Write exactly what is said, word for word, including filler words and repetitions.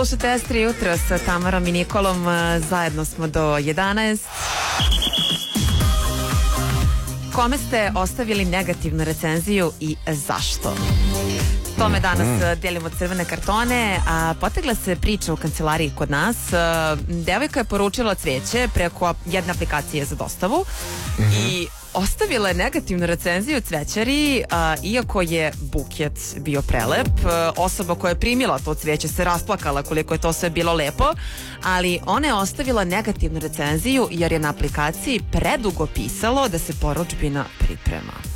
Slušajte S tri jutro sa Tamarom i Nikolom, zajedno smo do jedanaest. Kome ste ostavili negativnu recenziju i zašto? Tome danas delimo crvene kartone, a potegla se priča u kancelariji kod nas. Devojka je poručila cvijeće preko jedne aplikacije za dostavu i ostavila je negativnu recenziju cvećari, a, iako je buket bio prelep. Osoba koja je primila to cvijeće se rasplakala koliko je to sve bilo lepo, ali ona je ostavila negativnu recenziju jer je na aplikaciji predugo pisalo da se porudžbina priprema.